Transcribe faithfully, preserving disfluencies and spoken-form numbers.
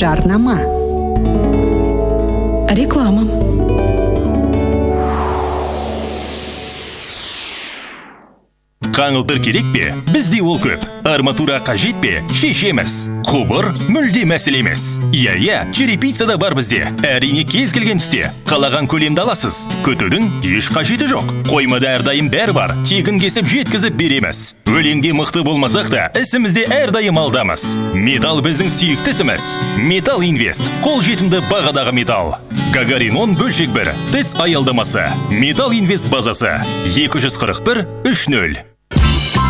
Жарнама. Реклама. Қаңылтыр керек пе? Бізде ол көп. Арматура қажет пе? Шешеміз. Құбыр мүлде мәселе емес. Иә-иә, черепицада бар бізде. Әрине кез келген түсте. Қалаған көлемді аласыз. Күтудің еш қажеті жоқ. Қоймада әрдайым бәрі бар. Тегін кесіп жеткізіп береміз. Өлеңде мықты болмасақ та, ісімізде әрдайым алдамыз. Металл біздің сүйікті ісіміз. Металл Инвест. Қол жетімді бағадағы металл. Гагаринон бөлшек бір. ТЭЦ аялдамасы. Металл Инвест базасы. екі жүз қырық бір үш нөл.